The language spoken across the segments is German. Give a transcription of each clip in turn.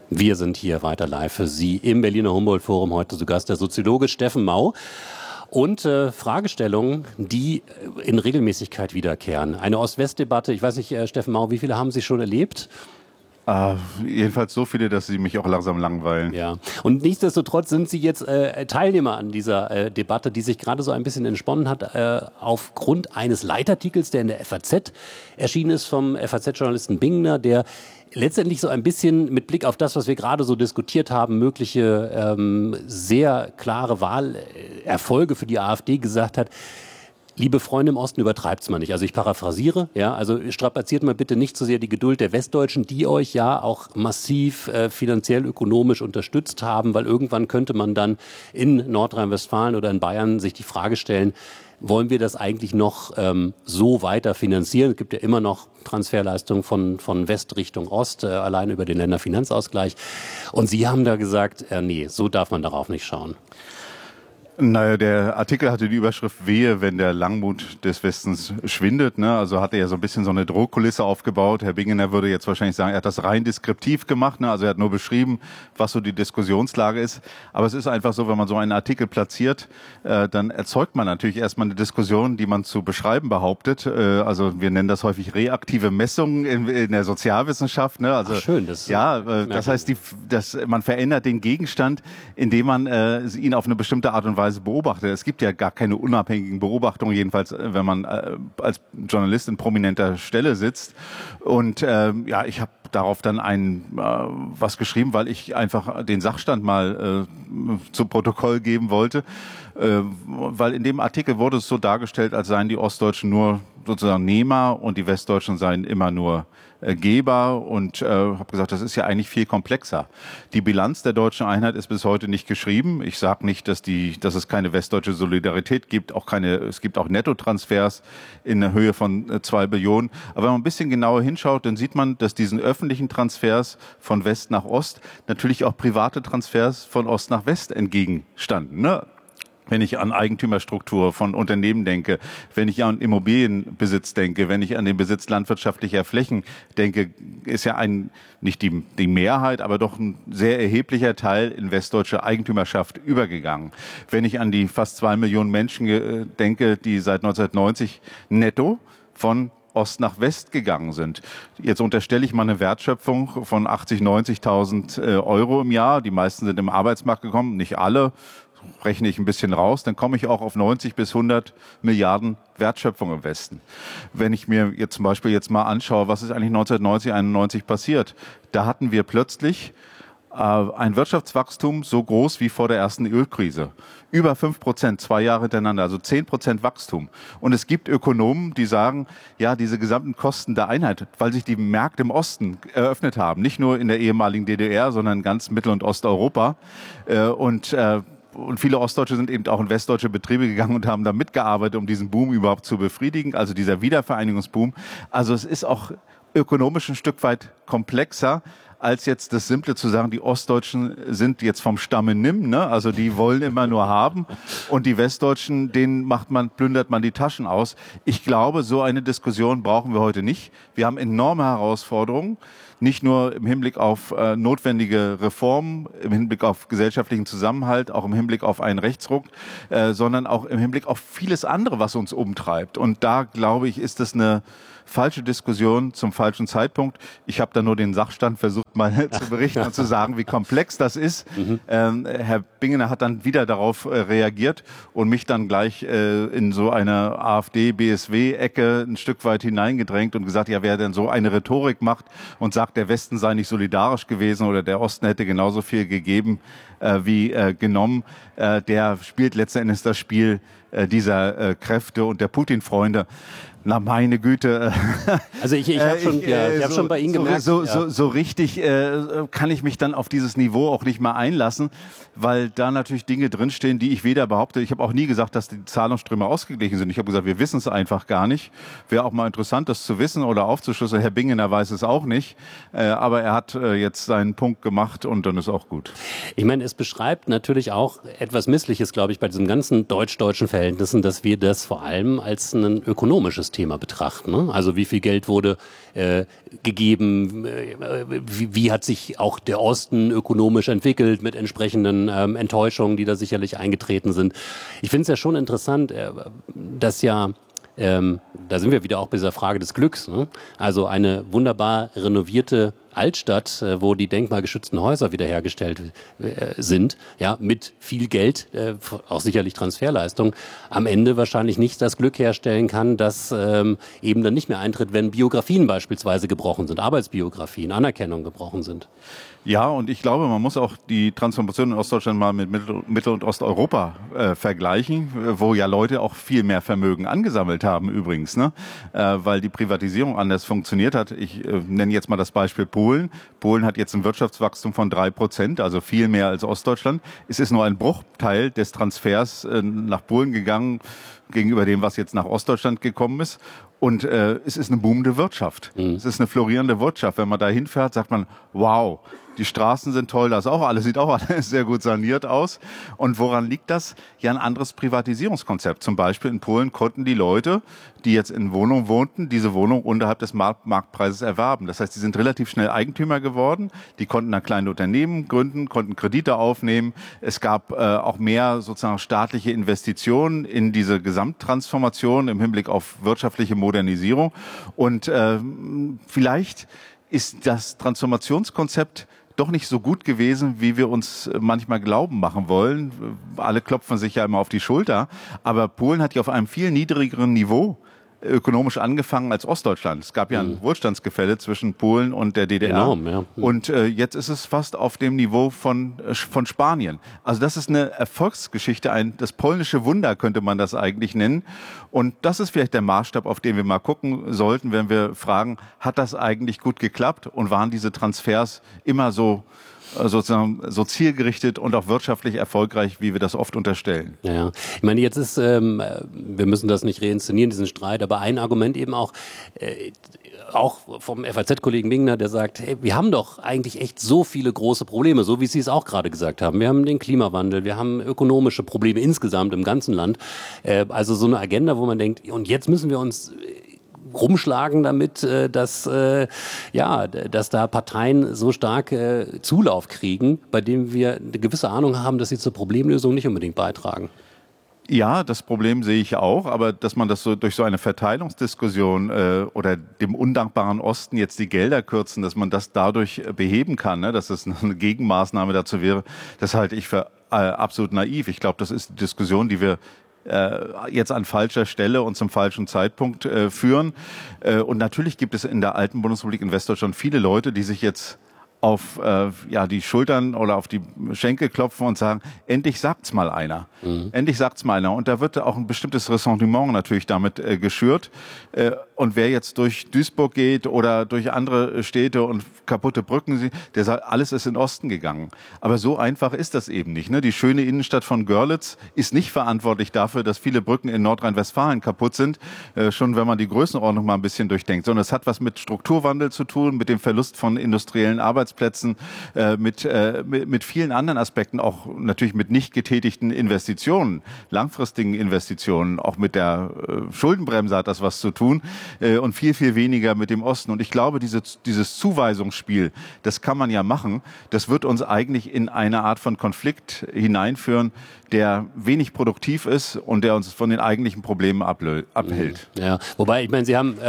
Wir sind hier weiter live für Sie im Berliner Humboldt-Forum. Heute zu Gast der Soziologe Steffen Mau. Und Fragestellungen, die in Regelmäßigkeit wiederkehren. Eine Ost-West-Debatte. Ich weiß nicht, Steffen Mau, wie viele haben Sie schon erlebt? Jedenfalls so viele, dass sie mich auch langsam langweilen. Ja, und nichtsdestotrotz sind Sie jetzt Teilnehmer an dieser Debatte, die sich gerade so ein bisschen entsponnen hat, aufgrund eines Leitartikels, der in der FAZ erschienen ist, vom FAZ-Journalisten Bingner, der letztendlich so ein bisschen mit Blick auf das, was wir gerade so diskutiert haben, mögliche sehr klare Wahlerfolge für die AfD gesagt hat: Liebe Freunde im Osten, übertreibt's mal nicht. Also ich paraphrasiere, ja, also strapaziert mal bitte nicht so sehr die Geduld der Westdeutschen, die euch ja auch massiv finanziell, ökonomisch unterstützt haben, weil irgendwann könnte man dann in Nordrhein-Westfalen oder in Bayern sich die Frage stellen: Wollen wir das eigentlich noch so weiter finanzieren? Es gibt ja immer noch Transferleistungen von West Richtung Ost, allein über den Länderfinanzausgleich. Und Sie haben da gesagt, nee, so darf man darauf nicht schauen. Naja, der Artikel hatte die Überschrift „Wehe, wenn der Langmut des Westens schwindet", ne? Also hatte er so ein bisschen so eine Drohkulisse aufgebaut. Herr Bingener würde jetzt wahrscheinlich sagen, er hat das rein deskriptiv gemacht, ne? Also er hat nur beschrieben, was so die Diskussionslage ist. Aber es ist einfach so, wenn man so einen Artikel platziert, dann erzeugt man natürlich erstmal eine Diskussion, die man zu beschreiben behauptet. Also wir nennen das häufig reaktive Messungen in der Sozialwissenschaft, ne? Also ach, schön, das heißt, man verändert den Gegenstand, indem man ihn auf eine bestimmte Art und Weise beobachtet. Es gibt ja gar keine unabhängigen Beobachtungen, jedenfalls wenn man als Journalist in prominenter Stelle sitzt. Und ich habe darauf dann was geschrieben, weil ich einfach den Sachstand mal zu Protokoll geben wollte. Weil in dem Artikel wurde es so dargestellt, als seien die Ostdeutschen nur sozusagen Nehmer und die Westdeutschen seien immer nur Geber, und habe gesagt, das ist ja eigentlich viel komplexer. Die Bilanz der deutschen Einheit ist bis heute nicht geschrieben. Ich sage nicht, dass es keine westdeutsche Solidarität gibt, es gibt auch Nettotransfers in der Höhe von 2 Billionen. Aber wenn man ein bisschen genauer hinschaut, dann sieht man, dass diesen öffentlichen Transfers von West nach Ost natürlich auch private Transfers von Ost nach West entgegenstanden, ne? Wenn ich an Eigentümerstruktur von Unternehmen denke, wenn ich an Immobilienbesitz denke, wenn ich an den Besitz landwirtschaftlicher Flächen denke, ist ja nicht die Mehrheit, aber doch ein sehr erheblicher Teil in westdeutsche Eigentümerschaft übergegangen. Wenn ich an die fast 2 Millionen Menschen denke, die seit 1990 netto von Ost nach West gegangen sind. Jetzt unterstelle ich mal eine Wertschöpfung von 80.000, 90.000 Euro im Jahr. Die meisten sind im Arbeitsmarkt gekommen, nicht alle. Rechne ich ein bisschen raus, dann komme ich auch auf 90 bis 100 Milliarden Wertschöpfung im Westen. Wenn ich mir jetzt zum Beispiel mal anschaue, was ist eigentlich 1990, 91 passiert, da hatten wir plötzlich ein Wirtschaftswachstum so groß wie vor der ersten Ölkrise. Über 5%, 2 Jahre hintereinander, also 10% Wachstum. Und es gibt Ökonomen, die sagen, ja, diese gesamten Kosten der Einheit, weil sich die Märkte im Osten eröffnet haben, nicht nur in der ehemaligen DDR, sondern in ganz Mittel- und Osteuropa. Und viele Ostdeutsche sind eben auch in westdeutsche Betriebe gegangen und haben da mitgearbeitet, um diesen Boom überhaupt zu befriedigen, also dieser Wiedervereinigungsboom. Also es ist auch ökonomisch ein Stück weit komplexer, als jetzt das Simple zu sagen, die Ostdeutschen sind jetzt vom Stamme nimm, ne? Also die wollen immer nur haben, und die Westdeutschen, denen plündert man die Taschen aus. Ich glaube, so eine Diskussion brauchen wir heute nicht. Wir haben enorme Herausforderungen, nicht nur im Hinblick auf notwendige Reformen, im Hinblick auf gesellschaftlichen Zusammenhalt, auch im Hinblick auf einen Rechtsruck, sondern auch im Hinblick auf vieles andere, was uns umtreibt. Und da, glaube ich, ist das eine falsche Diskussion zum falschen Zeitpunkt. Ich habe da nur den Sachstand versucht, mal zu berichten und zu sagen, wie komplex das ist. Herr Bingener hat dann wieder darauf reagiert und mich dann gleich in so eine AfD-BSW-Ecke ein Stück weit hineingedrängt und gesagt, ja, wer denn so eine Rhetorik macht und sagt, der Westen sei nicht solidarisch gewesen oder der Osten hätte genauso viel gegeben wie genommen, der spielt letzten Endes das Spiel dieser Kräfte und der Putin-Freunde. Na, meine Güte. Also ich habe schon bei Ihnen gemerkt. So richtig kann ich mich dann auf dieses Niveau auch nicht mehr einlassen, weil da natürlich Dinge drinstehen, die ich weder behaupte. Ich habe auch nie gesagt, dass die Zahlungsströme ausgeglichen sind. Ich habe gesagt, wir wissen es einfach gar nicht. Wäre auch mal interessant, das zu wissen oder aufzuschlüsseln. Herr Bingener weiß es auch nicht. Aber er hat jetzt seinen Punkt gemacht und dann ist auch gut. Ich meine, es beschreibt natürlich auch etwas Missliches, glaube ich, bei diesem ganzen deutsch-deutschen Verhältnis Verhältnissen, dass wir das vor allem als ein ökonomisches Thema betrachten. Ne? Also wie viel Geld wurde gegeben, wie hat sich auch der Osten ökonomisch entwickelt mit entsprechenden Enttäuschungen, die da sicherlich eingetreten sind. Ich finde es ja schon interessant, dass ja da sind wir wieder auch bei dieser Frage des Glücks. Ne? Also eine wunderbar renovierte Altstadt, wo die denkmalgeschützten Häuser wiederhergestellt sind, ja, mit viel Geld, auch sicherlich Transferleistung, am Ende wahrscheinlich nicht das Glück herstellen kann, das eben dann nicht mehr eintritt, wenn Biografien beispielsweise gebrochen sind, Arbeitsbiografien, Anerkennung gebrochen sind. Ja, und ich glaube, man muss auch die Transformation in Ostdeutschland mal mit Mittel- und Osteuropa vergleichen, wo ja Leute auch viel mehr Vermögen angesammelt haben übrigens, ne? Weil die Privatisierung anders funktioniert hat. Ich nenne jetzt mal das Beispiel Polen. Polen hat jetzt ein Wirtschaftswachstum von 3%, also viel mehr als Ostdeutschland. Es ist nur ein Bruchteil des Transfers nach Polen gegangen gegenüber dem, was jetzt nach Ostdeutschland gekommen ist. Und es ist eine boomende Wirtschaft. Es ist eine florierende Wirtschaft. Wenn man da hinfährt, sagt man, wow, die Straßen sind toll, das auch alles, sieht auch alles sehr gut saniert aus. Und woran liegt das? Ja, ein anderes Privatisierungskonzept. Zum Beispiel in Polen konnten die Leute, die jetzt in Wohnungen wohnten, diese Wohnung unterhalb des Marktpreises erwerben. Das heißt, die sind relativ schnell Eigentümer geworden. Die konnten dann kleine Unternehmen gründen, konnten Kredite aufnehmen. Es gab auch mehr sozusagen staatliche Investitionen in diese Gesamttransformation im Hinblick auf wirtschaftliche Modernisierung. Und vielleicht ist das Transformationskonzept doch nicht so gut gewesen, wie wir uns manchmal glauben machen wollen. Alle klopfen sich ja immer auf die Schulter, aber Polen hat ja auf einem viel niedrigeren Niveau ökonomisch angefangen als Ostdeutschland. Es gab ja ein Wohlstandsgefälle zwischen Polen und der DDR. Enorm, ja. Und jetzt ist es fast auf dem Niveau von Spanien. Also das ist eine Erfolgsgeschichte, das polnische Wunder könnte man das eigentlich nennen. Und das ist vielleicht der Maßstab, auf den wir mal gucken sollten, wenn wir fragen, hat das eigentlich gut geklappt und waren diese Transfers immer so sozusagen so zielgerichtet und auch wirtschaftlich erfolgreich, wie wir das oft unterstellen. Ja, ich meine, jetzt ist, wir müssen das nicht reinszenieren, diesen Streit, aber ein Argument eben auch vom FAZ-Kollegen Wingner, der sagt, hey, wir haben doch eigentlich echt so viele große Probleme, so wie Sie es auch gerade gesagt haben. Wir haben den Klimawandel, wir haben ökonomische Probleme insgesamt im ganzen Land. Also so eine Agenda, wo man denkt, und jetzt müssen wir uns rumschlagen damit, dass da Parteien so stark Zulauf kriegen, bei dem wir eine gewisse Ahnung haben, dass sie zur Problemlösung nicht unbedingt beitragen. Ja, das Problem sehe ich auch, aber dass man das so durch so eine Verteilungsdiskussion oder dem undankbaren Osten jetzt die Gelder kürzen, dass man das dadurch beheben kann, ne, dass das eine Gegenmaßnahme dazu wäre, das halte ich für absolut naiv. Ich glaube, das ist die Diskussion, die wir jetzt an falscher Stelle und zum falschen Zeitpunkt führen. Und natürlich gibt es in der alten Bundesrepublik in Westdeutschland viele Leute, die sich jetzt auf die Schultern oder auf die Schenkel klopfen und sagen, endlich sagt's mal einer. Endlich sagt's mal einer. Und da wird auch ein bestimmtes Ressentiment natürlich damit geschürt. Und wer jetzt durch Duisburg geht oder durch andere Städte und kaputte Brücken sieht, der sagt, alles ist in den Osten gegangen. Aber so einfach ist das eben nicht. Ne? Die schöne Innenstadt von Görlitz ist nicht verantwortlich dafür, dass viele Brücken in Nordrhein-Westfalen kaputt sind, schon wenn man die Größenordnung mal ein bisschen durchdenkt. Sondern es hat was mit Strukturwandel zu tun, mit dem Verlust von industriellen Arbeitsplätzen, mit vielen anderen Aspekten, auch natürlich mit nicht getätigten Investitionen, langfristigen Investitionen, auch mit der Schuldenbremse hat das was zu tun und viel, viel weniger mit dem Osten. Und ich glaube, dieses Zuweisungsspiel, das kann man ja machen, das wird uns eigentlich in eine Art von Konflikt hineinführen, der wenig produktiv ist und der uns von den eigentlichen Problemen abhält. Ja, wobei, ich meine, Sie haben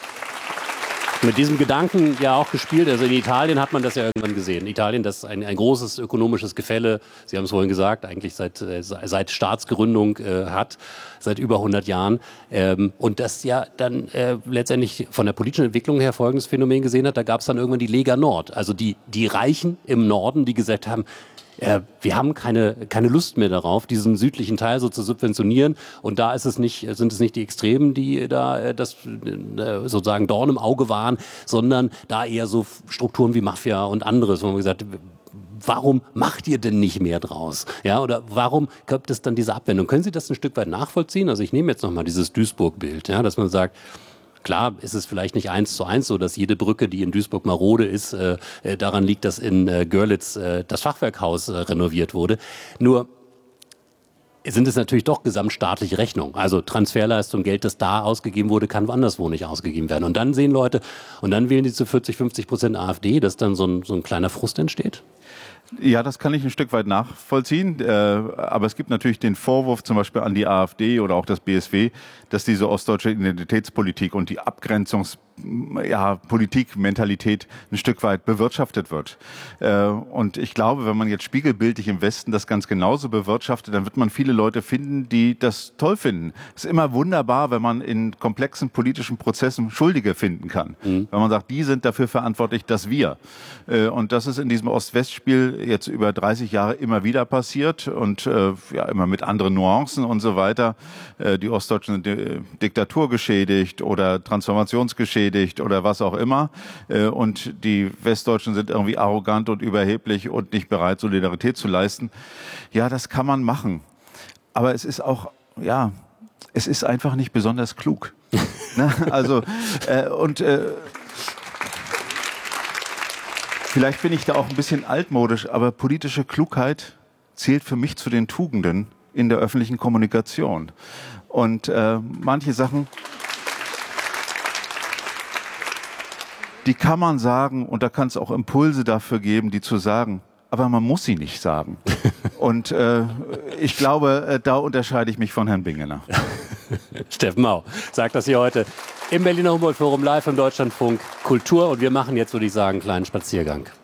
mit diesem Gedanken ja auch gespielt. Also in Italien hat man das ja irgendwann gesehen. Italien, das ein großes ökonomisches Gefälle, Sie haben es vorhin gesagt, eigentlich seit Staatsgründung hat, seit über 100 Jahren. Und das ja dann letztendlich von der politischen Entwicklung her folgendes Phänomen gesehen hat. Da gab es dann irgendwann die Lega Nord, also die Reichen im Norden, die gesagt haben, wir haben keine Lust mehr darauf, diesen südlichen Teil so zu subventionieren. Und da sind es nicht die Extremen, die da das sozusagen Dorn im Auge waren, sondern da eher so Strukturen wie Mafia und anderes, wo man gesagt hat, warum macht ihr denn nicht mehr draus? Ja, oder warum gibt es dann diese Abwendung? Können Sie das ein Stück weit nachvollziehen? Also ich nehme jetzt nochmal dieses Duisburg-Bild, ja, dass man sagt, klar ist es vielleicht nicht 1:1 so, dass jede Brücke, die in Duisburg marode ist, daran liegt, dass in Görlitz das Fachwerkhaus renoviert wurde. Nur sind es natürlich doch gesamtstaatliche Rechnungen. Also Transferleistung, Geld, das da ausgegeben wurde, kann woanders wo nicht ausgegeben werden. Und dann sehen Leute, und dann wählen die zu 40-50% AfD, dass dann so ein kleiner Frust entsteht? Ja, das kann ich ein Stück weit nachvollziehen. Aber es gibt natürlich den Vorwurf zum Beispiel an die AfD oder auch das BSW, dass diese ostdeutsche Identitätspolitik und die Politikmentalität ein Stück weit bewirtschaftet wird. Und ich glaube, wenn man jetzt spiegelbildlich im Westen das ganz genauso bewirtschaftet, dann wird man viele Leute finden, die das toll finden. Es ist immer wunderbar, wenn man in komplexen politischen Prozessen Schuldige finden kann. Wenn man sagt, die sind dafür verantwortlich, dass wir. Und das ist in diesem Ost-West-Spiel jetzt über 30 Jahre immer wieder passiert und immer mit anderen Nuancen und so weiter. Die Ostdeutschen sind Diktatur geschädigt oder transformationsgeschädigt oder was auch immer. Und die Westdeutschen sind irgendwie arrogant und überheblich und nicht bereit, Solidarität zu leisten. Ja, das kann man machen. Aber es ist auch, es ist einfach nicht besonders klug. Ne? Also, vielleicht bin ich da auch ein bisschen altmodisch, aber politische Klugheit zählt für mich zu den Tugenden in der öffentlichen Kommunikation. Und manche Sachen, die kann man sagen und da kann es auch Impulse dafür geben, die zu sagen. Aber man muss sie nicht sagen. Und ich glaube, da unterscheide ich mich von Herrn Bingener. Steffen Mau sagt das hier heute im Berliner Humboldt-Forum live im Deutschlandfunk Kultur. Und wir machen jetzt, würde ich sagen, einen kleinen Spaziergang.